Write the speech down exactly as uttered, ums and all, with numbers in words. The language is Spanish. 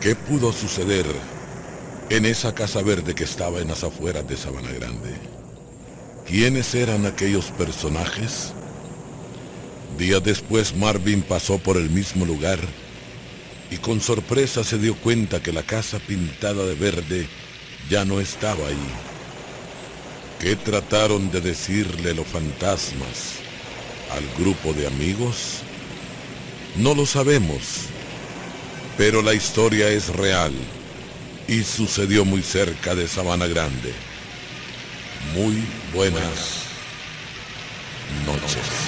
¿Qué pudo suceder en esa casa verde que estaba en las afueras de Sabana Grande? ¿Quiénes eran aquellos personajes? Días después Marvin pasó por el mismo lugar y con sorpresa se dio cuenta que la casa pintada de verde ya no estaba ahí. ¿Qué trataron de decirle los fantasmas al grupo de amigos? No lo sabemos, pero la historia es real y sucedió muy cerca de Sabana Grande. Muy buenas noches.